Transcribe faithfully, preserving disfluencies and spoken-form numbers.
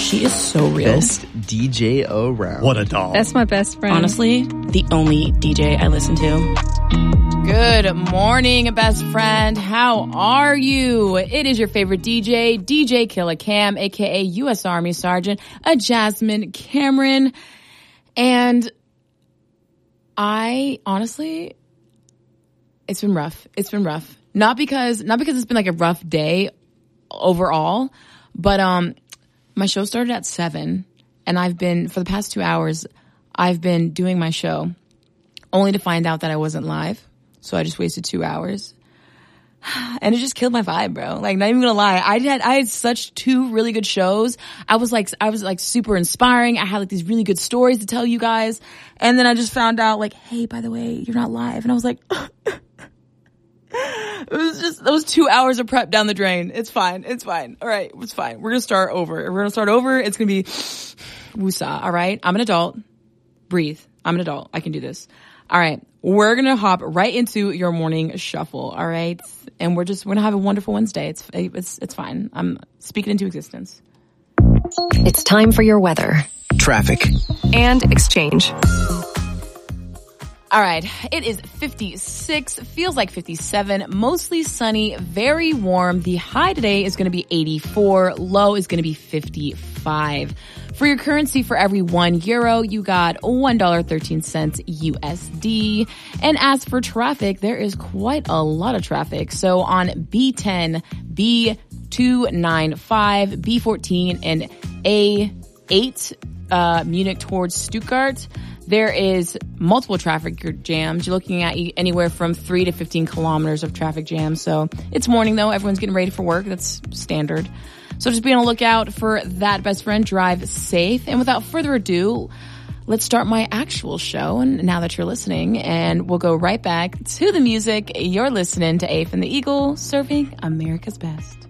She is so real. Best D J around. What a doll. That's my best friend. Honestly, the only D J I listen to. Good morning, best friend. How are you? It is your favorite D J, D J Killa Cam, aka U S Army Sergeant, a Jasmine Cameron. And I, honestly, it's been rough. It's been rough. Not because, not because it's been like a rough day overall, but, um, my show started at seven, and I've been, for the past two hours, I've been doing my show, only to find out that I wasn't live. So I just wasted two hours. And it just killed my vibe, bro. Like, not even gonna lie. I had, I had such two really good shows. I was like, I was like super inspiring. I had like these really good stories to tell you guys. And then I just found out like, hey, by the way, you're not live. And I was like, it was just those two hours of prep down the drain. It's fine. It's fine. All right. It's fine. We're going to start over. We're going to start over. It's going to be woosah. All right. I'm an adult. Breathe. I'm an adult. I can do this. All right. We're going to hop right into your morning shuffle. All right. And we're just, we're going to have a wonderful Wednesday. It's, it's, it's fine. I'm speaking into existence. It's time for your weather, Traffic, and exchange. All right. It is fifty-six, feels like fifty-seven, mostly sunny, very warm. The high today is going to be eighty-four, low is going to be fifty-five. For your currency, for every one euro, you got one dollar and thirteen cents U S D. And as for traffic, there is quite a lot of traffic. So on B ten, B two ninety-five, B fourteen, and A eight, uh, Munich towards Stuttgart, there is multiple traffic jams. You're looking at anywhere from three to fifteen kilometers of traffic jams. So it's morning though. Everyone's getting ready for work. That's standard. So just be on the lookout for that, best friend. Drive safe. And without further ado, let's start my actual show. And now that you're listening, and we'll go right back to the music. You're listening to Afe and the Eagle, serving America's best.